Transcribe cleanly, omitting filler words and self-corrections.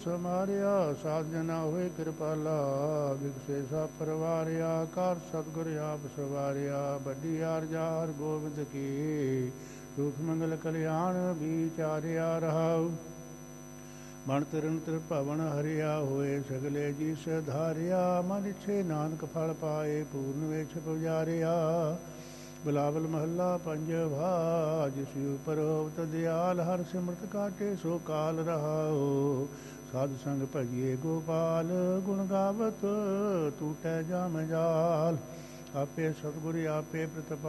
ਸਮਾਰਿਆ ਸਾਧ ਜਨਾ ਹੋਏ ਕਿਰਪਾਲਾ ਵਿਗਸੇ ਸਾ ਪਰਵਾਰਿਆ ਕਰ ਸਤਿਗੁਰ ਆਪ ਸਵਾਰਿਆ ਵੱਡੀ ਆਰਜਾਰ ਗੋਬਿੰਦ ਕੀ ਸੁਖ ਮੰਗਲ ਕਲਿਆਣ ਵਿਚਾਰਿਆ ਰਹਾਉ ਮਨ ਤਰਨ ਤਰ ਭਵਨ ਹਰਿਆ ਹੋਏ ਸਗਲੇ ਜੀ ਸਧਾਰਿਆ ਮਨ ਇਛੇ ਨਾਨਕ ਫਲ ਪਾਏ ਪੂਰਨ ਵੇਛ ਪੁਜਾਰਿਆ ਬਿਲਾਵਲ ਮਹੱਲਾ ਪੰਜਵਾ ਜਿਸ ਉਪਰ ਹੋਵਤ ਦਿਆਲ ਹਰ ਸਿਮਰਤ ਕਾਟੇ ਸੋ ਕਾਲ ਰਹਾਓ ਸਾਧ ਸੰਗ ਭਜੀਏ ਗੋਪਾਲ ਗੁਣ ਗਾਵਤ ਟੂਟੈ ਜਾਮ ਜਾਲ ਆਪੇ ਸਤਿਗੁਰ ਆਪੇ ਪ੍ਰਤਪਾਲ